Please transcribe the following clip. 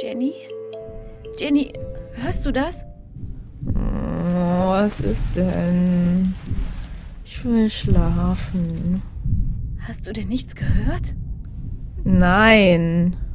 Jenny? Jenny, hörst du das? Was ist denn? Ich will schlafen. Hast du denn nichts gehört? Nein.